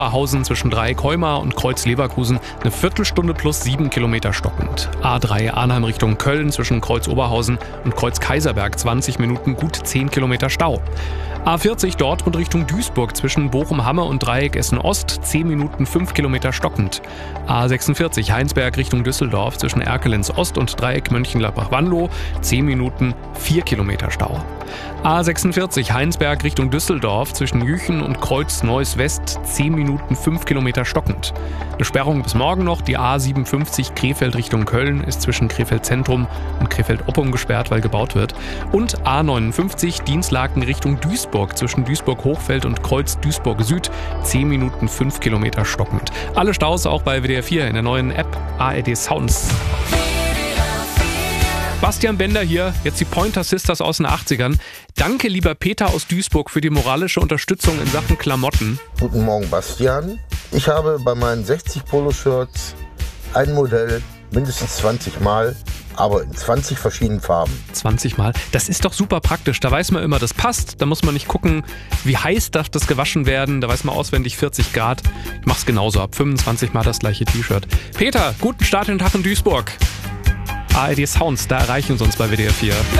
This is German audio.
Oberhausen zwischen Dreieck-Heumar und Kreuz-Leverkusen eine Viertelstunde plus 7 Kilometer stockend. A3 Arnhem Richtung Köln zwischen Kreuz-Oberhausen und Kreuz-Kaiserberg 20 Minuten, gut 10 Kilometer Stau. A40 Dortmund Richtung Duisburg zwischen Bochum-Hamme und Dreieck Essen-Ost 10 Minuten 5 Kilometer stockend. A46 Heinsberg Richtung Düsseldorf zwischen Erkelenz-Ost und Dreieck Mönchengladbach-Wanlo 10 Minuten 4 Kilometer Stau. A46 Heinsberg Richtung Düsseldorf zwischen Jüchen und Kreuz-Neuss-West 10 Minuten 5 Kilometer stockend. Eine Sperrung bis morgen noch. Die A57 Krefeld Richtung Köln ist zwischen Krefeld Zentrum und Krefeld-Oppum gesperrt, weil gebaut wird. Und A59 Dienstlaken Richtung Duisburg zwischen Duisburg-Hochfeld und Kreuz Duisburg Süd 10 Minuten 5 Kilometer stockend. Alle Staus auch bei WDR 4 in der neuen App ARD Sounds. Bastian Bender hier, jetzt die Pointer Sisters aus den 80ern. Danke, lieber Peter aus Duisburg, für die moralische Unterstützung in Sachen Klamotten. Guten Morgen, Bastian. Ich habe bei meinen 60 Poloshirts ein Modell mindestens 20 Mal, aber in 20 verschiedenen Farben. 20 Mal? Das ist doch super praktisch. Da weiß man immer, das passt. Da muss man nicht gucken, wie heiß darf das gewaschen werden. Da weiß man auswendig 40 Grad. Ich mach's genauso, ab 25 Mal das gleiche T-Shirt. Peter, guten Start in den Tag in Duisburg. ARD Sounds, da erreichen Sie uns bei WDR 4.